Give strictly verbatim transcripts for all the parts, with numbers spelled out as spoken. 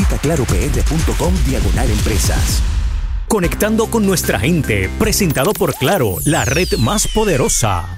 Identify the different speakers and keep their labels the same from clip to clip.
Speaker 1: Visita claropr.com diagonal empresas. Conectando con nuestra gente, presentado por Claro, la red más poderosa.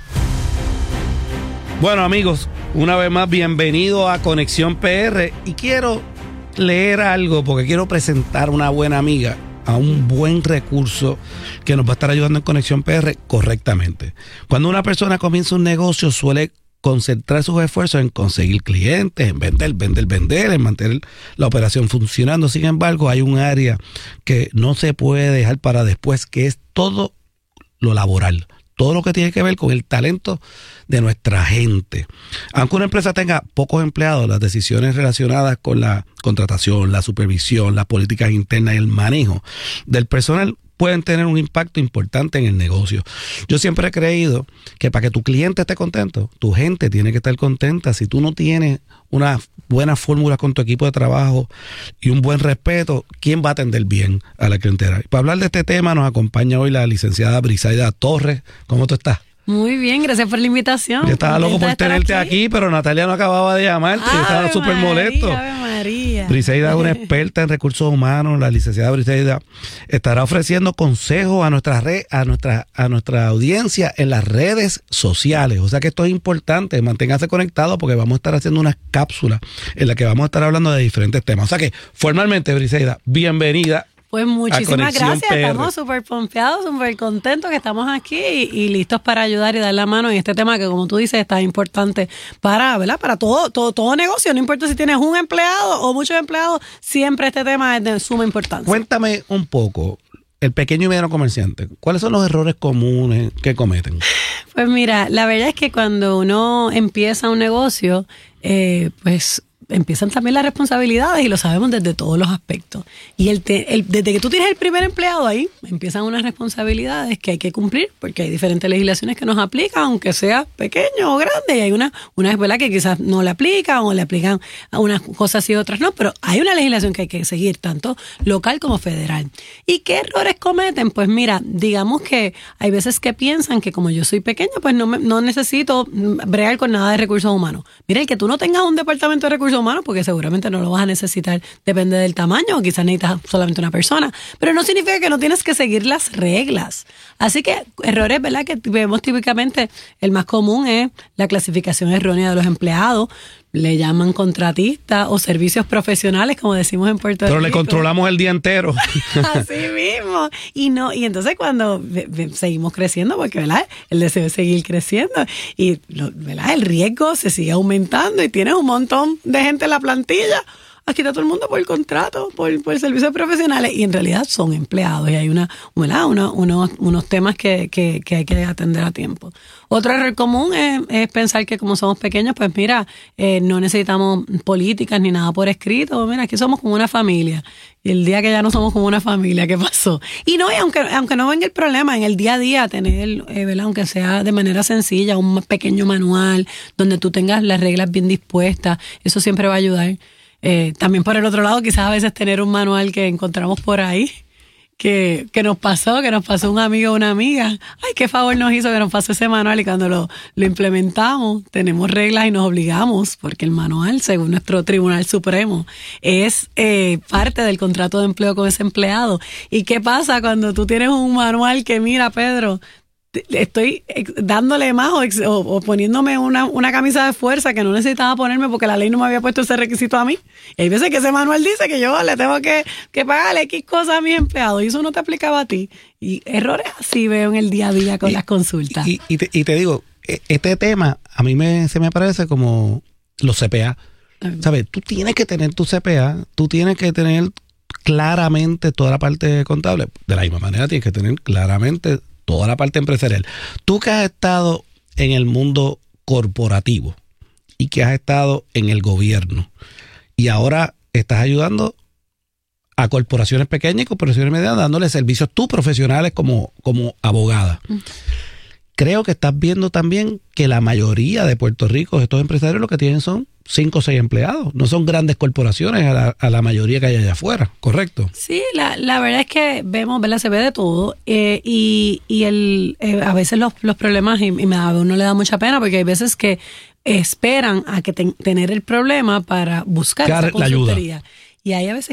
Speaker 2: Bueno, amigos, una vez más, bienvenido a Conexión P R. Y quiero leer algo porque quiero presentar a una buena amiga a un buen recurso que nos va a estar ayudando en Conexión P R correctamente. Cuando una persona comienza un negocio, suele concentrar sus esfuerzos en conseguir clientes, en vender, vender, vender, en mantener la operación funcionando. Sin embargo, hay un área que no se puede dejar para después, que es todo lo laboral. Todo lo que tiene que ver con el talento de nuestra gente. Aunque una empresa tenga pocos empleados, las decisiones relacionadas con la contratación, la supervisión, las políticas internas y el manejo del personal pueden tener un impacto importante en el negocio. Yo siempre he creído que para que tu cliente esté contento, tu gente tiene que estar contenta. Si tú no tienes una buena fórmula con tu equipo de trabajo y un buen respeto, ¿quién va a atender bien a la clientela? Y para hablar de este tema nos acompaña hoy la licenciada Brisaida Torres. ¿Cómo tú estás?
Speaker 3: Muy bien, gracias por la invitación.
Speaker 2: Yo estaba loco por tenerte aquí. aquí, pero Natalia no acababa de llamarte. Yo estaba súper molesto.
Speaker 3: Ave María.
Speaker 2: Brisaida es una experta en recursos humanos. La licenciada Brisaida estará ofreciendo consejos a nuestra red, a nuestra, a nuestra audiencia en las redes sociales. O sea que esto es importante. Manténgase conectado porque vamos a estar haciendo unas cápsulas en las que vamos a estar hablando de diferentes temas. O sea que, formalmente, Brisaida, bienvenida.
Speaker 3: Pues muchísimas gracias, P R. Estamos súper pompeados, súper contentos que estamos aquí y, y listos para ayudar y dar la mano en este tema que, como tú dices, está importante para, ¿verdad? Para todo, todo, todo negocio, no importa si tienes un empleado o muchos empleados, siempre este tema es de suma importancia.
Speaker 2: Cuéntame un poco, el pequeño y mediano comerciante, ¿cuáles son los errores comunes que cometen?
Speaker 3: Pues mira, la verdad es que cuando uno empieza un negocio, eh, pues empiezan también las responsabilidades y lo sabemos desde todos los aspectos. Y el, te, el desde que tú tienes el primer empleado ahí, empiezan unas responsabilidades que hay que cumplir porque hay diferentes legislaciones que nos aplican, aunque sea pequeño o grande. Y hay una, una escuela que quizás no le aplican o le aplican a unas cosas y otras no, pero hay una legislación que hay que seguir, tanto local como federal. ¿Y qué errores cometen? Pues mira, digamos que hay veces que piensan que como yo soy pequeña, pues no, me, no necesito bregar con nada de recursos humanos. Mira, el que tú no tengas un departamento de recursos humanos, porque seguramente no lo vas a necesitar, depende del tamaño, o quizás necesitas solamente una persona, pero no significa que no tienes que seguir las reglas. Así que errores, ¿verdad?, que vemos típicamente, el más común es la clasificación errónea de los empleados, le llaman contratistas o servicios profesionales, como decimos en Puerto Rico.
Speaker 2: Pero le controlamos el día entero.
Speaker 3: Así mismo. Y no, y entonces cuando ve, ve, seguimos creciendo, porque ¿verdad?, el deseo es seguir creciendo y ¿verdad?, el riesgo se sigue aumentando y tienes un montón de gente en la plantilla. Aquí está todo el mundo por contrato, por, por servicios profesionales, y en realidad son empleados y hay una, una, una unos, unos temas que, que, que hay que atender a tiempo. Otro error común es, es pensar que como somos pequeños, pues mira, eh, no necesitamos políticas ni nada por escrito. Mira, aquí somos como una familia. Y el día que ya no somos como una familia, ¿qué pasó? Y no, y aunque, aunque no venga el problema, en el día a día tener, eh, ¿verdad?, aunque sea de manera sencilla, un pequeño manual donde tú tengas las reglas bien dispuestas, eso siempre va a ayudar. Eh, también por el otro lado, quizás a veces tener un manual que encontramos por ahí, que, que nos pasó, que nos pasó un amigo o una amiga. Ay, qué favor nos hizo que nos pasó ese manual, y cuando lo, lo implementamos, tenemos reglas y nos obligamos, porque el manual, según nuestro Tribunal Supremo, es eh, parte del contrato de empleo con ese empleado. ¿Y qué pasa cuando tú tienes un manual que, mira, Pedro, estoy dándole más o, o, o poniéndome una, una camisa de fuerza que no necesitaba ponerme porque la ley no me había puesto ese requisito a mí? Y hay veces que ese manual dice que yo le tengo que, que pagarle X cosas a mis empleados y eso no te aplicaba a ti. Y errores así veo en el día a día con y, las consultas.
Speaker 2: Y, y, te, y te digo, este tema a mí me, se me parece como los C P A. ¿Sabes? Tú tienes que tener tu C P A, tú tienes que tener claramente toda la parte contable. De la misma manera tienes que tener claramente toda la parte empresarial. Tú que has estado en el mundo corporativo y que has estado en el gobierno y ahora estás ayudando a corporaciones pequeñas y corporaciones medianas, dándole servicios tú profesionales como, como abogada. Mm. Creo que estás viendo también que la mayoría de Puerto Rico, estos empresarios, lo que tienen son cinco o seis empleados. No son grandes corporaciones a la, a la mayoría que hay allá afuera, ¿correcto?
Speaker 3: Sí, la, la verdad es que vemos, ¿verdad? Se ve de todo. Eh, y y el eh, a veces los, los problemas, y, y me da, a uno le da mucha pena, porque hay veces que esperan a que ten, tener el problema para buscar esa consultoría.
Speaker 2: La ayuda.
Speaker 3: Y hay a veces